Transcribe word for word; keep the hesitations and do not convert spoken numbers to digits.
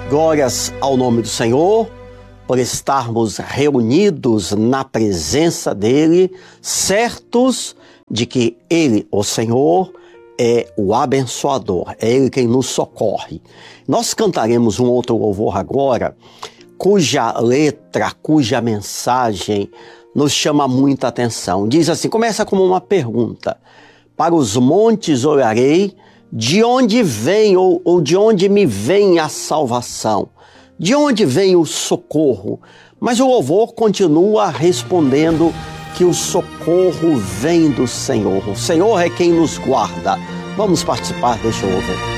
Glórias ao nome do Senhor, por estarmos reunidos na presença dEle, certos de que Ele, o Senhor, é o abençoador, é Ele quem nos socorre. Nós cantaremos um outro louvor agora, cuja letra, cuja mensagem nos chama muita atenção. Diz assim, começa como uma pergunta: para os montes olharei, de onde vem ou, ou de onde me vem a salvação? De onde vem o socorro? Mas o louvor continua respondendo que o socorro vem do Senhor. O Senhor é quem nos guarda. Vamos participar deste louvor.